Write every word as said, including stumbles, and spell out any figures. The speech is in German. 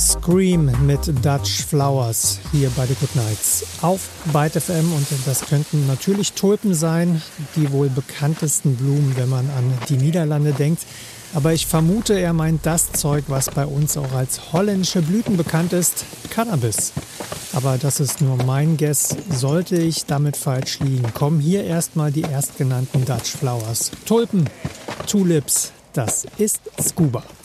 Scream mit Dutch Flowers hier bei The Good Nights auf Byte F M, und das könnten natürlich Tulpen sein, die wohl bekanntesten Blumen, wenn man an die Niederlande denkt. Aber ich vermute, er meint das Zeug, was bei uns auch als holländische Blüten bekannt ist, Cannabis. Aber das ist nur mein Guess. Sollte ich damit falsch liegen, kommen hier erstmal die erstgenannten Dutch Flowers. Tulpen, Tulips, das ist Scuba.